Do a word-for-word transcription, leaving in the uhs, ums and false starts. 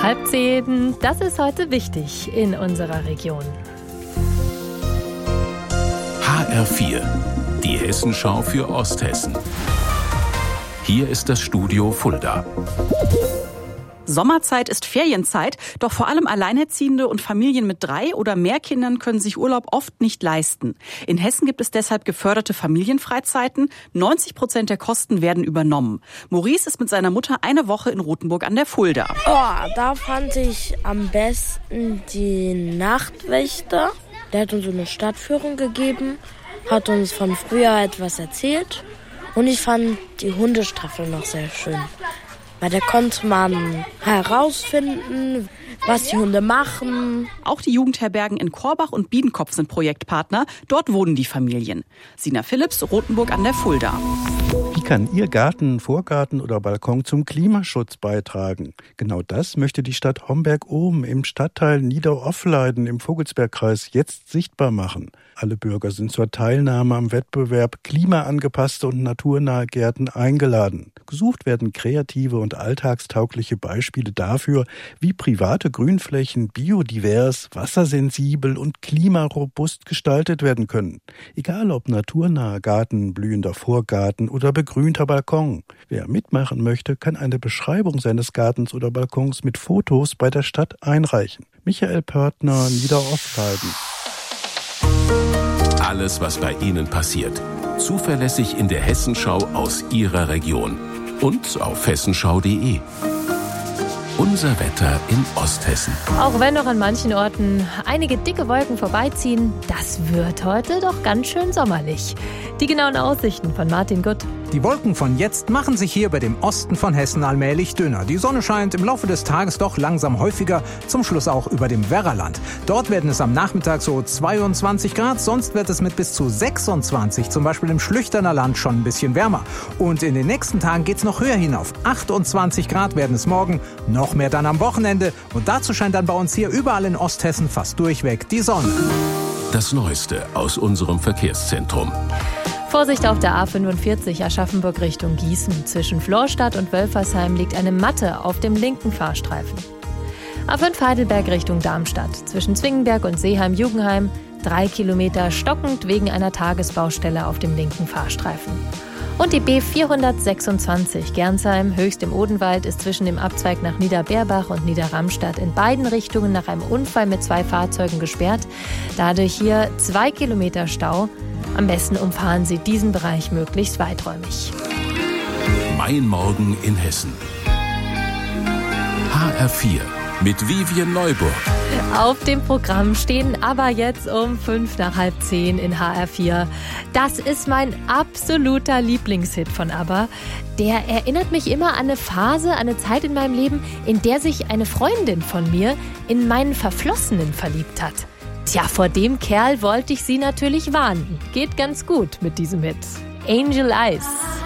nach halb zehn. Das ist heute wichtig in unserer Region. H R vier, die Hessenschau für Osthessen. Hier ist das Studio Fulda. Sommerzeit ist Ferienzeit, doch vor allem Alleinerziehende und Familien mit drei oder mehr Kindern können sich Urlaub oft nicht leisten. In Hessen gibt es deshalb geförderte Familienfreizeiten. neunzig Prozent der Kosten werden übernommen. Maurice ist mit seiner Mutter eine Woche in Rothenburg an der Fulda. Oh, da fand ich am besten die Nachtwächter. Der hat uns so eine Stadtführung gegeben, hat uns von früher etwas erzählt. Und ich fand die Hundestaffel noch sehr schön. Weil da konnte man herausfinden, was die Hunde machen. Auch die Jugendherbergen in Korbach und Biedenkopf sind Projektpartner. Dort wohnen die Familien. Sina Philipps, Rothenburg an der Fulda. Wie kann Ihr Garten, Vorgarten oder Balkon zum Klimaschutz beitragen? Genau das möchte die Stadt Homberg-Ohm im Stadtteil Nieder-Offleiden im Vogelsbergkreis jetzt sichtbar machen. Alle Bürger sind zur Teilnahme am Wettbewerb klimaangepasste und naturnahe Gärten eingeladen. Gesucht werden kreative und alltagstaugliche Beispiele dafür, wie private Grünflächen biodivers, wassersensibel und klimarobust gestaltet werden können. Egal ob naturnaher Garten, blühender Vorgarten oder begrünter Balkon. Wer mitmachen möchte, kann eine Beschreibung seines Gartens oder Balkons mit Fotos bei der Stadt einreichen. Michael Pörtner, Nieder-Offleiden. Alles, was bei Ihnen passiert. Zuverlässig in der Hessenschau aus Ihrer Region. Und auf hessenschau punkt de. Unser Wetter in Osthessen. Auch wenn noch an manchen Orten einige dicke Wolken vorbeiziehen, das wird heute doch ganz schön sommerlich. Die genauen Aussichten von Martin Gutt. Die Wolken von jetzt machen sich hier über dem Osten von Hessen allmählich dünner. Die Sonne scheint im Laufe des Tages doch langsam häufiger, zum Schluss auch über dem Werraland. Dort werden es am Nachmittag so zweiundzwanzig Grad, sonst wird es mit bis zu sechsundzwanzig, zum Beispiel im Schlüchterner Land, schon ein bisschen wärmer. Und in den nächsten Tagen geht's noch höher hinauf. achtundzwanzig Grad werden es morgen, noch mehr dann am Wochenende. Und dazu scheint dann bei uns hier überall in Osthessen fast durchweg die Sonne. Das Neueste aus unserem Verkehrszentrum. Vorsicht auf der A fünfundvierzig Aschaffenburg Richtung Gießen. Zwischen Florstadt und Wölfersheim liegt eine Matte auf dem linken Fahrstreifen. A fünf Heidelberg Richtung Darmstadt. Zwischen Zwingenberg und Seeheim-Jugenheim drei Kilometer stockend wegen einer Tagesbaustelle auf dem linken Fahrstreifen. Und die B vierhundertsechsundzwanzig Gernsheim, Höchst im Odenwald, ist zwischen dem Abzweig nach Niederberbach und Niederramstadt in beiden Richtungen nach einem Unfall mit zwei Fahrzeugen gesperrt. Dadurch hier zwei Kilometer Stau. Am besten umfahren Sie diesen Bereich möglichst weiträumig. Mein Morgen in Hessen. H R vier mit Vivian Neuburg. Auf dem Programm stehen aber jetzt um fünf nach halb zehn in H R vier. Das ist mein absoluter Lieblingshit von ABBA. Der erinnert mich immer an eine Phase, an eine Zeit in meinem Leben, in der sich eine Freundin von mir in meinen Verflossenen verliebt hat. Tja, vor dem Kerl wollte ich sie natürlich warnen. Geht ganz gut mit diesem Hit. Angel Eyes.